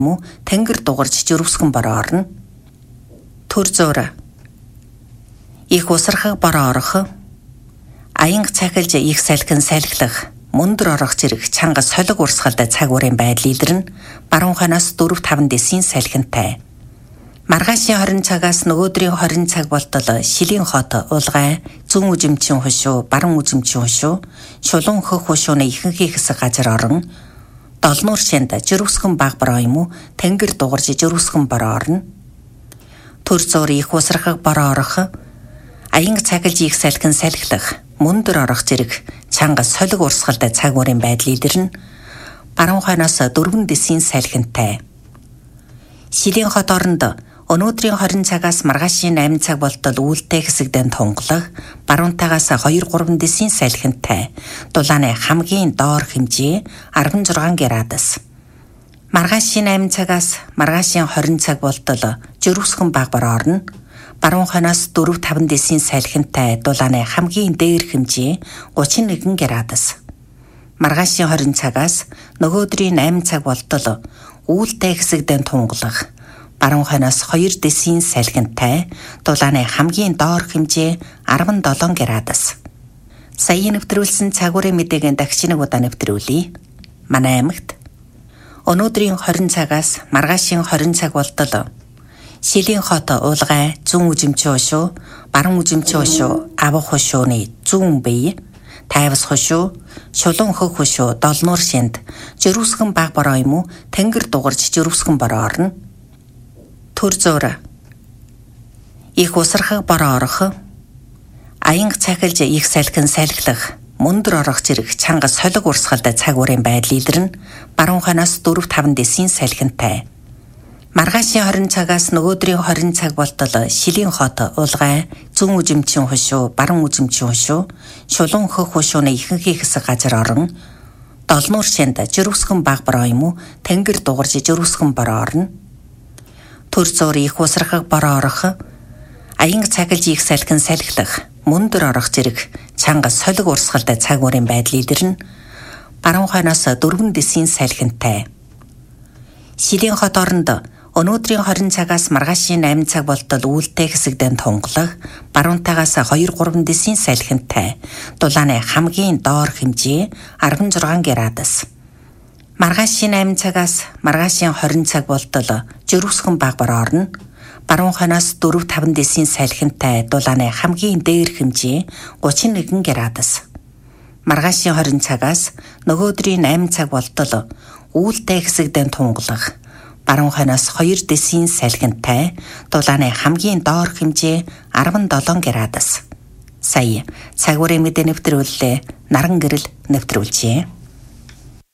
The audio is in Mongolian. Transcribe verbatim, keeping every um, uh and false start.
муу тэнгэр дугарч жирвсгэн бороо орно. Төр зуур. Их усархаг бороо орох. Аянга цахилж их салхин салхилах. Мөндөр орох зэрэг чанга солиг урсгалтай цаг уурын байдал илэрнэ. Баруун хойноос дөрв таван дэсийн салхинтай. Маргаашийн хорин цагаас нөгөөдрийн хорин цаг болтол шилийн хот улгай зүүн үзэмчин хошуу, баруун үзэмчин хошуу, шулуун хөх хошууны ихэнхий хэсэг газар орон долнуур шинд жирвсгэн баг бороо юм уу тэнгэр дугарж жирвсгэн бороо орно. Төр зуур их усрахаг бороо орох. Аянга цахилж их салхин салхилах. Мөндөр орох зэрэг чанга солиг урсгалтай цаг уурын байдал илэрнэ. Баруун хойноос дөрвөн дэсийн салхинтай. Шилийн хот оронд өнөөдрийн хорин цагаас маргаашийн амин цаг болтол үүлтэй хэсэгдэн тунгалах, баруунтаагаас хоёр гурван дэсийн салхинтай. Дулааны хамгийн доор хэмжээ арван зургаан градус. Маргаашийн амин цагаас маргаашийн хорин цаг болтол жирвсгэн баг бороо орно. Баруун хойноос дөрв таван дэсийн салхинтай. Дулааны хамгийн дээр хэмжээ гучин нэгэн градус. Маргаашийн хорин цагаас нөгөөдрийн амин цаг болтол үүлтэй хэсэгдэн тунгалах, баруун хойноос хоёр дэсийн салхинтай. Дулааны хамгийн доор хэмжээ арван долоон градус. Сая нэвтрүүлсэн цаг уурын мэдээгийн дахиж нэг удаа нэвтрүүлье. Манай аймагт өнөөдрийн хорин цагаас маргаашийн хорин цаг болтол Шилийн хот улгай зүүн үзэмчин хошуу, баруун үзэмчин хошуу, авах хошууны зүүн бие, тайвас хошуу, шулуун хөх хошуу, долнуур шинд жирвсгэн баг бороо юм уу тэнгэр дугарч жирвсгэн бороо орно. Төр зуур. Их усархаг бороо орох. Аянга цахилж их салхин салхилах. Мөндөр орох зэрэг чанга солиг урсгалтай цаг уурын байдал илэрнэ. Баруун хойноос дөрв таван дэсийн салхинтай. Маргаашийн хорин цагаас нөгөөдрийн хорин цаг болтол шилийн хот улгай зүүн үзэмчин хошуу, баруун үзэмчин хошуу, шулуун хөх хошууны ихэнхий хэсэг газар орон долнуур шинд жирвсгэн баг бороо юм уу тэнгэр дугарж жирвсгэн бороо орно. Төр зуур их усрахаг бороо орох. Аянга цахилж их салхин салхилах. Мөндөр орох зэрэг чанга солиг урсгалтай цаг уурын байдал илэрнэ. Баруун хойноос дөрвөн дэсийн салхинтай. Шилийн хот оронд өнөөдрийн хорин цагаас маргаашийн амин цаг болтол үүлтэй хэсэгдэн тунгалах, баруунтаагаас хоёр гурван дэсийн салхинтай. Дулааны хамгийн доор хэмжээ арван зургаан градус. Маргаашийн амин цагаас маргаашийн хорин цаг болтол жирвсгэн баг бороо орно. Баруун хойноос дөрв таван дэсийн салхинтай. Дулааны хамгийн дээр хэмжээ гучин нэгэн градус. Маргаашийн хорин цагаас нөгөөдрийн амин цаг болтол үүлтэй хэсэгдэн тунгалах, баруун хойноос хоёр дэсийн салхинтай. Дулааны хамгийн доор хэмжээ арван долоон градус. Сая цаг уурын мэдээ нэвтрүүллээ. Наран гэрэл нэвтрүүлжээ.